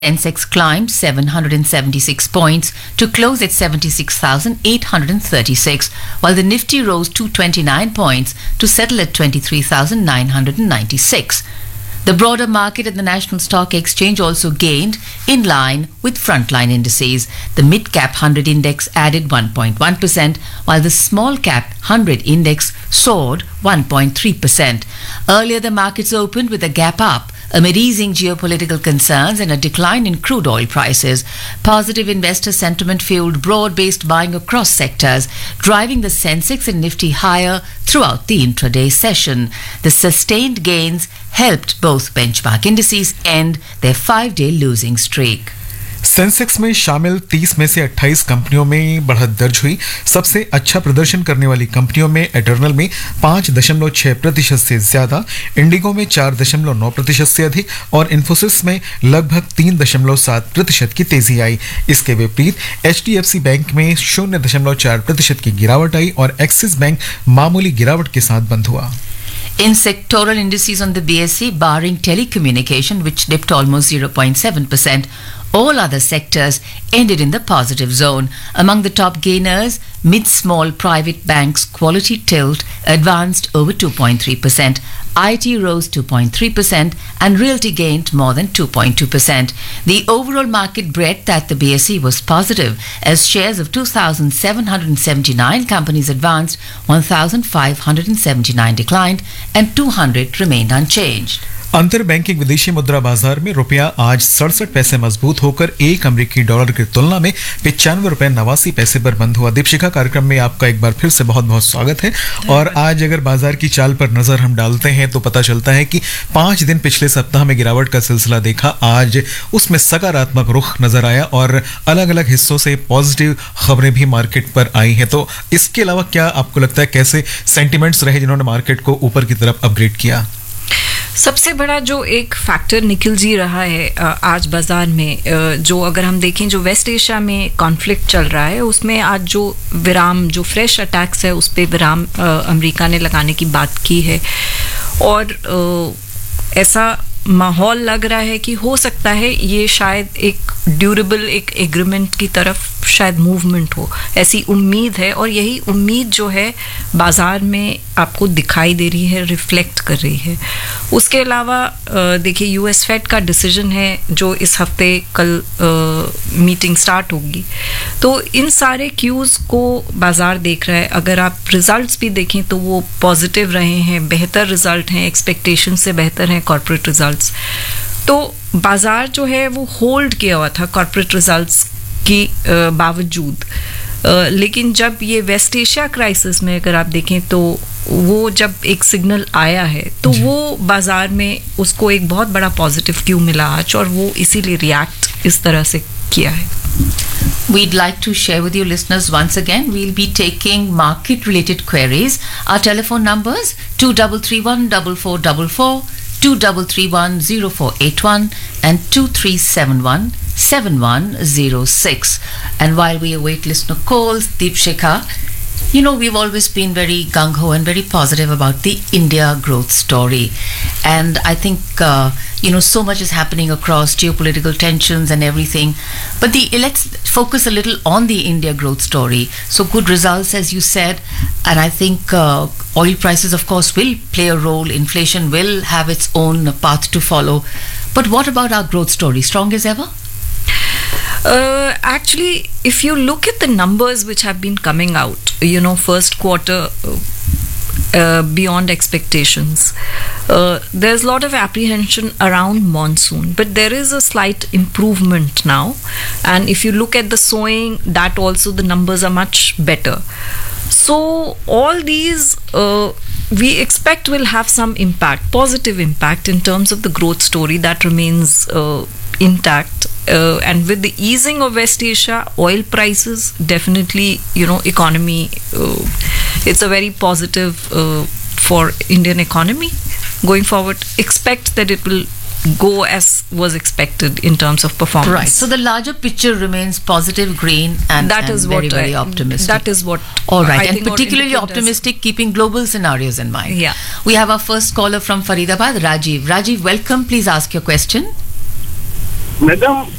Sensex climbed 776 points to close at 76,836, while the Nifty rose 229 points to settle at 23,996. The broader market at the National Stock Exchange also gained in line with frontline indices. The mid-cap 100 index added 1.1%, while the small-cap 100 index soared 1.3%. Earlier, the markets opened with a gap up amid easing geopolitical concerns and a decline in crude oil prices. Positive investor sentiment fueled broad-based buying across sectors, driving the Sensex and Nifty higher throughout the intraday session. The sustained gains helped both benchmark indices end their 5-day losing streak. Sensex में शामिल 30 में से 28 कंपनियों में बढ़त दर्ज हुई। सबसे अच्छा प्रदर्शन करने वाली कंपनियों में एटर्नल में 5.6% से ज्यादा, इंडिगो में 4.9% से अधिक और इन्फोसिस में लगभग 3.7% की तेजी आई। इसके विपरीत HDFC बैंक में 0.4% की गिरावट आई और एक्सिस बैंक मामूली गिरावट के साथ बंद हुआ। In sectoral indices on the BSE, barring telecommunication, which dipped almost 0.7%, all other sectors ended in the positive zone. Among the top gainers, mid-small private banks Quality Tilt advanced over 2.3%, IT rose 2.3%, and Realty gained more than 2.2%. The overall market breadth at the BSE was positive as shares of 2,779 companies advanced, 1,579 declined, and 200 remained unchanged. अंतर banking विदेशी मुद्रा बाजार में रुपया आज 67 पैसे मजबूत होकर एक अमेरिकी डॉलर की तुलना में 95.89 पर बंद हुआ। दीपशिखा कार्यक्रम में आपका एक बार फिर से बहुत बहुत स्वागत है। और आज अगर बाजार की चाल पर नजर हम डालते हैं तो पता चलता है कि 5 दिन पिछले सप्ताह में गिरावट का सिलसिला देखा, आज उसमें सकारात्मक रुख नजर आया और अलग अलग हिस्सों से पॉजिटिव खबरें भी मार्केट पर आई हैं। तो इसके अलावा क्या आपको लगता है कैसे सेंटिमेंट्स रहे जिन्होंने मार्केट को ऊपर की तरफ अपग्रेड किया? सबसे बड़ा जो एक फैक्टर निकल जी रहा है आज बाजार में, जो अगर हम देखें जो वेस्ट एशिया में कॉन्फ्लिक्ट चल रहा है उसमें आज जो विराम, जो फ्रेश अटैक्स है उस पे विराम अमेरिका ने लगाने की बात की है और ऐसा माहौल लग रहा है कि हो सकता है ये शायद एक ड्यूरेबल एक एग्रीमेंट की तरफ शायद मूवमेंट हो, ऐसी उम्मीद है और यही उम्मीद जो है बाजार में आपको दिखाई दे रही है, रिफ्लेक्ट कर रही है। उसके अलावा देखिए यूएस फेड का डिसीजन है जो इस हफ्ते कल मीटिंग स्टार्ट होगी, तो इन सारे क्यूज को बाजार देख रहा है। अगर आप रिजल्ट्स भी देखें तो वो पॉजिटिव रहे हैं, बेहतर रिजल्ट हैं, एक्सपेक्टेशन से बेहतर हैं कॉर्पोरेट रिजल्ट्स। तो बाजार जो है वो होल्ड किया हुआ था कॉर्पोरेट रिजल्ट्स की बावजूद, लेकिन जब ये वेस्ट एशिया क्राइसिस में अगर आप देखें तो वो जब एक सिग्नल आया है तो वो बाजार में उसको एक बहुत बड़ा पॉजिटिव क्यू मिला आज और वो इसीलिए रिएक्ट इस तरह से किया है। We'd like to share with you listeners once again, we'll be taking market related queries. Our telephone numbers 23314444, 23310481 and 23717106. And while we await listener calls, Deepshikha, you know, we've always been very gung-ho and very positive about the India growth story. And I think, so much is happening across geopolitical tensions and everything. But let's focus a little on the India growth story. So good results, as you said. And I think oil prices, of course, will play a role. Inflation will have its own path to follow. But what about our growth story? Strong as ever? Actually, if you look at the numbers which have been coming out, first quarter beyond expectations, there's a lot of apprehension around monsoon, but there is a slight improvement now. And if you look at the sowing, that also the numbers are much better. So all these we expect will have some impact, positive impact in terms of the growth story that remains intact. And with the easing of West Asia, oil prices, definitely, economy, it's a very positive for Indian economy going forward. Expect that it will go as was expected in terms of performance. Right. So the larger picture remains positive, green, and very optimistic. That is what. All right, and particularly optimistic, keeping global scenarios in mind. Yeah. We have our first caller from Faridabad, Rajiv. Rajiv, welcome. Please ask your question. Madam